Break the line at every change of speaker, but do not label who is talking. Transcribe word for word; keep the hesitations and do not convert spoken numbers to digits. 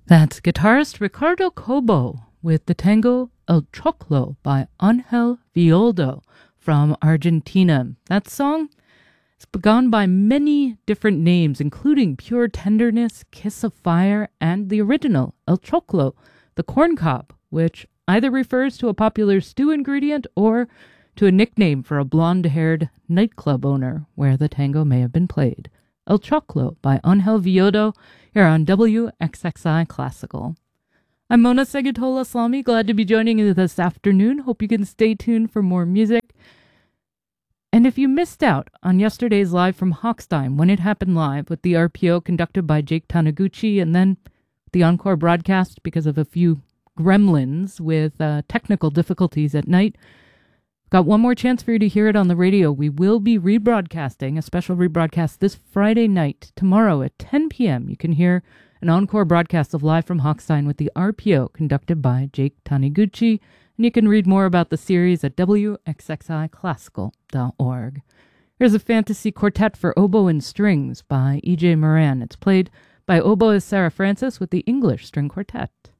That's guitarist Ricardo Cobo with the tango El Choclo by Angel Violdo from Argentina. That song is begun by many different names, including Pure Tenderness, Kiss of Fire, and the original El Choclo, the corn cob, which either refers to a popular stew ingredient or to a nickname for a blonde-haired nightclub owner where the tango may have been played. El Choclo by Angel Violdo here on W X X I Classical. I'm Mona Segutola Slami, glad to be joining you this afternoon. Hope you can stay tuned for more music. And if you missed out on yesterday's live from Hochstein, when it happened live with the R P O conducted by Jake Taniguchi, and then the encore broadcast because of a few gremlins with uh, technical difficulties at night, got one more chance for you to hear it on the radio. We will be rebroadcasting, a special rebroadcast this Friday night. Tomorrow at ten p.m. you can hear an encore broadcast of Live from Hochstein with the R P O conducted by Jake Taniguchi. And you can read more about the series at W X X I classical dot org. Here's a fantasy quartet for oboe and strings by E J Moran. It's played by oboist Sarah Francis with the English String Quartet.